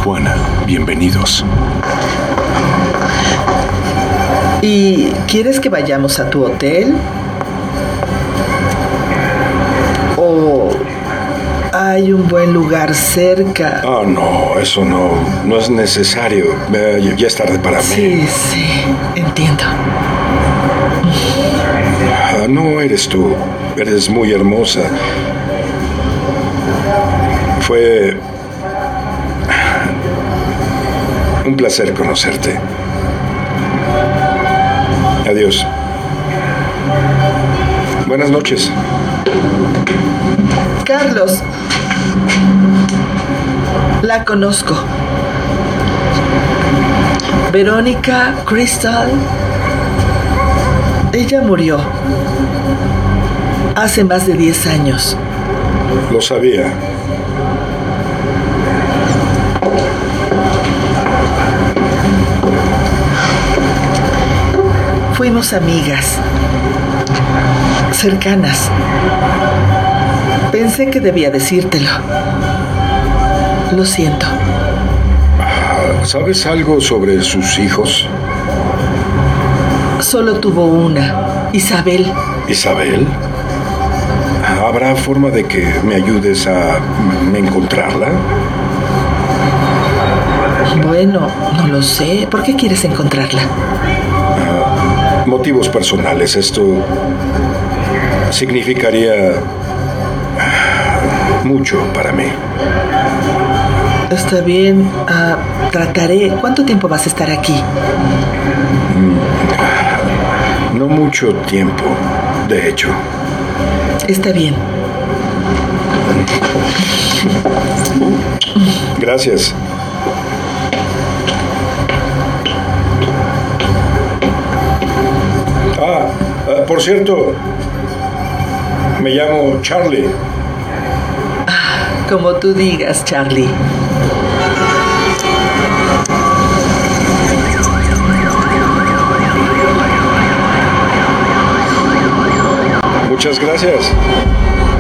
Tijuana. Bienvenidos. ¿Y quieres que vayamos a tu hotel? ¿O hay un buen lugar cerca? Ah, no, eso no es necesario. Ya es tarde para mí. Sí, entiendo. No eres tú. Eres muy hermosa. Fue un placer conocerte. Adiós. Buenas noches. Carlos. La conozco. Verónica Crystal. Ella murió hace más de 10 años. Lo sabía. Fuimos amigas, cercanas. Pensé que debía decírtelo. Lo siento. ¿Sabes algo sobre sus hijos? Solo tuvo una, Isabel. ¿Isabel? ¿Habrá forma de que me ayudes a encontrarla? Bueno, no lo sé. ¿Por qué quieres encontrarla? Motivos personales. Esto significaría mucho para mí. Está bien. Trataré. ¿Cuánto tiempo vas a estar aquí? No mucho tiempo, de hecho. Está bien. Gracias. Por cierto, me llamo Charlie. Como tú digas, Charlie. Muchas gracias.